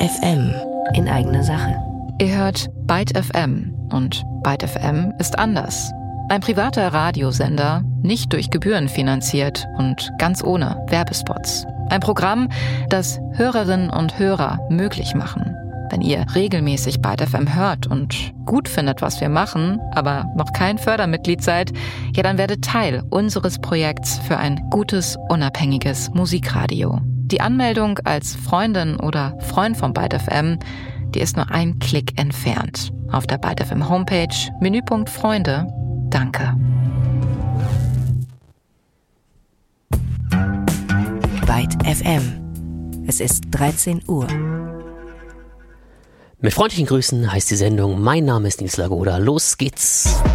FM in eigener Sache. Ihr hört Byte FM und Byte FM ist anders. Ein privater Radiosender, nicht durch Gebühren finanziert und ganz ohne Werbespots. Ein Programm, das Hörerinnen und Hörer möglich machen. Wenn ihr regelmäßig Byte FM hört und gut findet, was wir machen, aber noch kein Fördermitglied seid, ja, dann werdet Teil unseres Projekts für ein gutes, unabhängiges Musikradio. Die Anmeldung als Freundin oder Freund von Byte FM, die ist nur ein Klick entfernt. Auf der Byte FM Homepage, Menüpunkt Freunde. Danke. Byte FM. Es ist 13 Uhr. Mit freundlichen Grüßen heißt die Sendung. Mein Name ist Nils Lagoda. Los geht's.